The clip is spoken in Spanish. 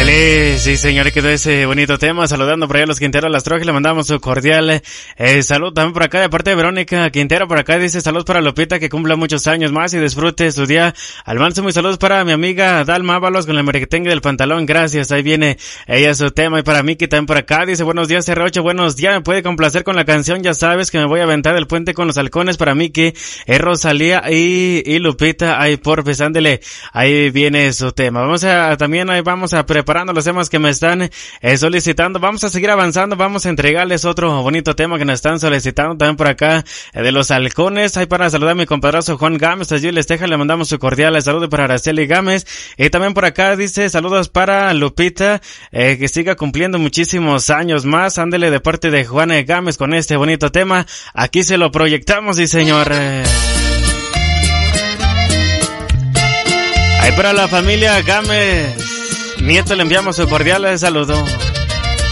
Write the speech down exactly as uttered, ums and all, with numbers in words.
feliz. Sí, señor, quedó ese bonito tema. Saludando por allá a los Quintero, las Trojas, le mandamos su cordial eh, salud también por acá de parte de Verónica Quintero. Por acá dice salud para Lupita, que cumpla muchos años más y disfrute su día al máximo. Y saludos para mi amiga Dalma Ábalos con la merequetengue del pantalón. Gracias, ahí viene ella su tema. Y para Miki también por acá dice buenos días R ocho, buenos días. Me puede complacer con la canción, ya sabes que me voy a aventar del puente con los halcones. Para Miki, es Rosalía y, y Lupita. Ahí por pesándole, ahí viene su tema. Vamos a también ahí vamos a preparando los temas que me están eh, solicitando. Vamos a seguir avanzando, vamos a entregarles otro bonito tema que nos están solicitando también por acá eh, de los halcones. Ahí para saludar a mi compadrazo Juan Gámez, allí les deja, le mandamos su cordial saludo para Araceli Gámez. Y también por acá dice saludos para Lupita, eh, que siga cumpliendo muchísimos años más. Ándele de parte de Juan Gámez con este bonito tema. Aquí se lo proyectamos, sí señor. Ahí para la familia Gámez Nieto le enviamos su cordial saludo.